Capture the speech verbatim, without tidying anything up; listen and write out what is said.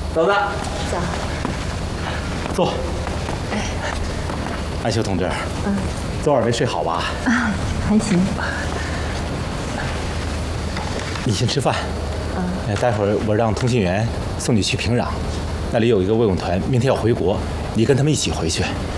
走的。 走。 坐。 哎， 安秀同志，嗯，昨晚没睡好吧？ 啊，还行。 你先吃饭。嗯。待会儿我让通信员送你去平壤，那里有一个慰问团，明天要回国，你跟他们一起回去。